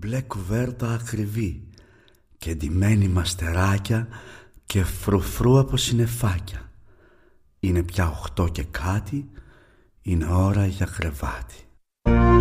μπλε κουβέρτα ακριβή και ντυμένη μαστεράκια και φρουφρού από συννεφάκια. Είναι πια 8 και κάτι, είναι ώρα για κρεβάτι.